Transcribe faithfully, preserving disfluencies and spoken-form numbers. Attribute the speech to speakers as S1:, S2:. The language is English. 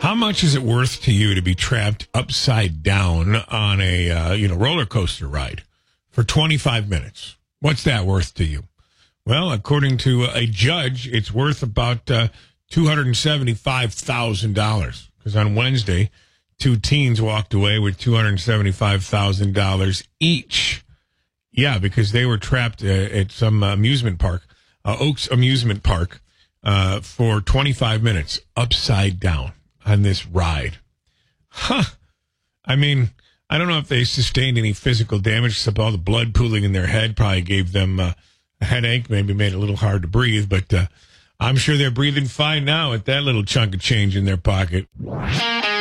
S1: How much is it worth to you to be trapped upside down on a uh, you know roller coaster ride for twenty-five minutes? What's that worth to you? Well, according to a judge, it's worth about uh, two hundred seventy-five thousand dollars. Because on Wednesday, two teens walked away with two hundred seventy-five thousand dollars each. Yeah, because they were trapped uh, at some amusement park, uh, Oaks Amusement Park, uh, for twenty-five minutes upside down on this ride. Huh. I mean, I don't know if they sustained any physical damage, except all the blood pooling in their head probably gave them uh, a headache, maybe made it a little hard to breathe, but uh, I'm sure they're breathing fine now with that little chunk of change in their pocket.